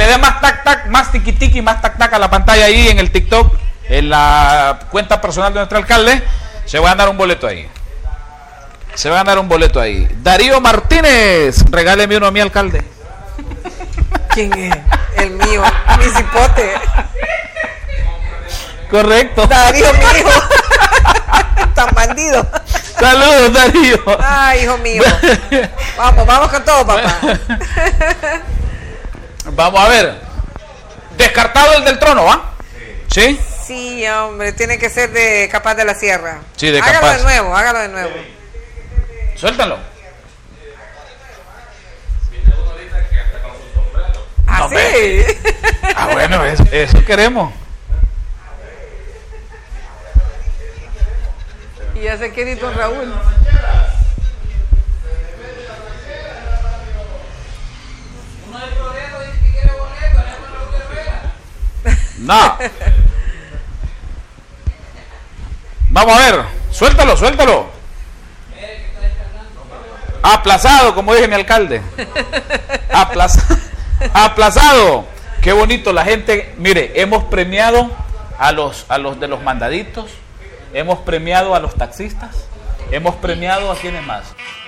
le dé más tac tac, más tiki tiki, más tac tac a la pantalla ahí en el TikTok, en la cuenta personal de nuestro alcalde, se va a ganar un boleto ahí. Se va a ganar un boleto ahí. Darío Martínez, regáleme uno a mi alcalde. ¿Quién es? El mío, mi cipote. Correcto. Darío, mi hijo. Tan bandido. Saludos, Darío. Ay, hijo mío. Vamos con todo, papá. Vamos a ver. Descartado el del trono, ¿va? ¿Sí? Sí, hombre, tiene que ser de Capaz de la Sierra. Sí, de hágalo Capaz. Hágalo de nuevo. Suéltalo. ¿Ah, No, sí? Ah, bueno, eso queremos. Y ya se quiere ir don Raúl. No. Vamos a ver. Suéltalo. Aplazado, como dije mi alcalde. Aplazado. Qué bonito la gente. Mire, hemos premiado a los de los mandaditos. Hemos premiado a los taxistas. Hemos premiado a quienes más.